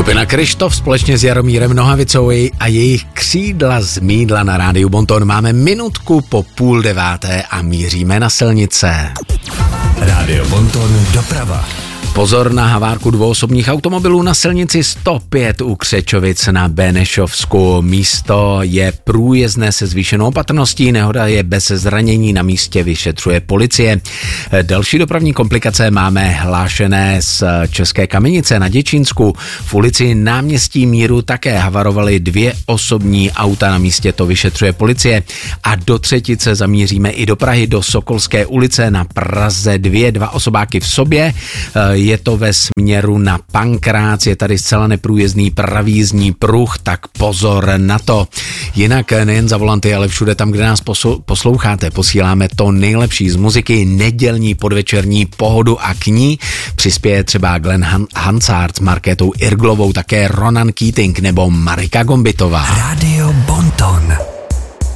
Skupina Kryštof společně s Jaromírem Nohavicou a jejich Křídla z mýdla na rádiu Bonton. Máme minutku po 8:30 a míříme na silnice. Rádio Bonton doprava. Pozor na havárku dvouosobních automobilů na silnici 105 u Křečovic na Benešovsku. Místo je průjezdné se zvýšenou opatrností, nehoda je bez zranění, na místě vyšetřuje policie. Další dopravní komplikace máme hlášené z České Kamenice na Děčínsku. V ulici Náměstí Míru také havarovaly 2 osobní auta, na místě to vyšetřuje policie. A do Třetice zamíříme i do Prahy, do Sokolské ulice na Praze 2 osobáky v sobě. Je to ve směru na Pankrác, je tady zcela neprůjezdný pravý jízdní pruh, tak pozor na to. Jinak nejen za volanty, ale všude tam, kde nás posloucháte, posíláme to nejlepší z muziky, nedělní podvečerní pohodu a k ní přispěje třeba Glenn Hansard s Markétou Irglovou, také Ronan Keating nebo Marika Gombitová. Rádio